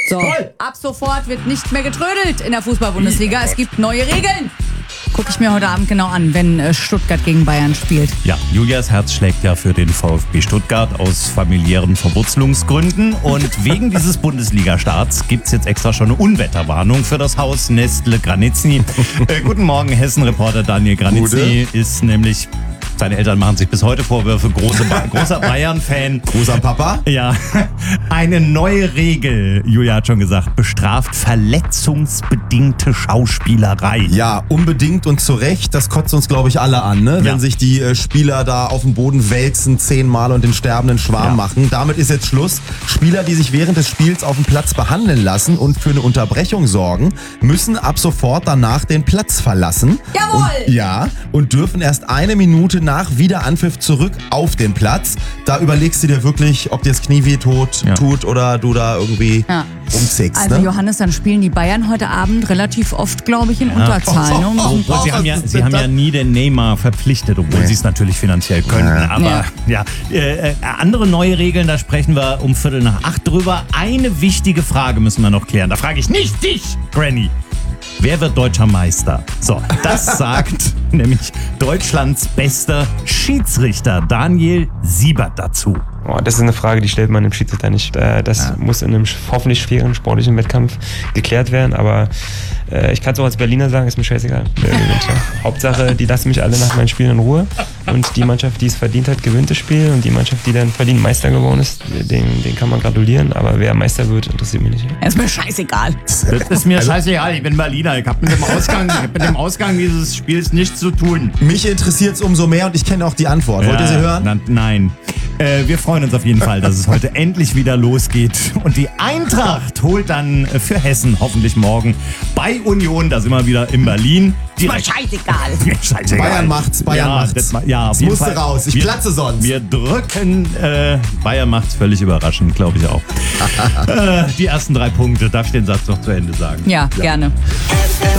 So, Toll. ab sofort wird nicht mehr getrödelt in der Fußball-Bundesliga. Es gibt neue Regeln. Gucke ich mir heute Abend genau an, wenn Stuttgart gegen Bayern spielt. Ja, Julias Herz schlägt ja für den VfB Stuttgart aus familiären Verwurzelungsgründen. Und wegen dieses Bundesliga-Starts gibt es jetzt extra schon eine Unwetterwarnung für das Haus Nestle Granitzny. Guten Morgen, Hessen-Reporter Daniel Granitzny ist nämlich... Seine Eltern machen sich bis heute Vorwürfe, großer Bayern-Fan. Gruß an Papa. Ja, eine neue Regel, Julia hat schon gesagt, bestraft verletzungsbedingte Schauspielerei. Ja, unbedingt und zu Recht. Das kotzt uns, glaube ich, alle an, ne? Ja. Wenn sich die Spieler da auf dem Boden wälzen 10-mal und den sterbenden Schwarm machen. Damit ist jetzt Schluss. Spieler, die sich während des Spiels auf dem Platz behandeln lassen und für eine Unterbrechung sorgen, müssen ab sofort danach den Platz verlassen. Jawohl! Und dürfen erst eine Minute nach Wiederanpfiff zurück auf den Platz. Da überlegst du dir wirklich, ob dir das Knie weh tut oder du da irgendwie umzickst. Also ne? Johannes, dann spielen die Bayern heute Abend relativ oft, glaube ich, in Unterzahl. Ne? Obwohl sie haben ja nie den Neymar verpflichtet, obwohl sie es natürlich finanziell können. Aber andere neue Regeln, da sprechen wir um 7:45 drüber. Eine wichtige Frage müssen wir noch klären. Da frage ich nicht dich, Granny. Wer wird deutscher Meister? So, das sagt nämlich Deutschlands bester Schiedsrichter Daniel Siebert dazu. Oh, das ist eine Frage, die stellt man dem Schiedsrichter nicht. Das muss in einem hoffentlich schweren sportlichen Wettkampf geklärt werden. Aber ich kann es auch als Berliner sagen, ist mir scheißegal. Hauptsache, die lassen mich alle nach meinen Spielen in Ruhe. Und die Mannschaft, die es verdient hat, gewinnt das Spiel. Und die Mannschaft, die dann verdient Meister geworden ist, den kann man gratulieren. Aber wer Meister wird, interessiert mich nicht. Ist mir scheißegal. Das ist mir scheißegal, ich bin Berliner. Ich habe mit dem Ausgang dieses Spiels nichts zu tun. Mich interessiert es umso mehr und ich kenne auch die Antwort. Wollt ihr sie hören? Nein. Wir freuen uns auf jeden Fall, dass es heute endlich wieder losgeht. Und die Eintracht holt dann für Hessen hoffentlich morgen bei Union, da sind wir wieder in Berlin. Ist mir scheißegal. Scheißegal. Bayern macht's. Das musste raus. Ich platze sonst. Wir drücken. Bayern macht's völlig überraschend, glaube ich auch. Die ersten 3 Punkte. Darf ich den Satz noch zu Ende sagen? Ja, gerne.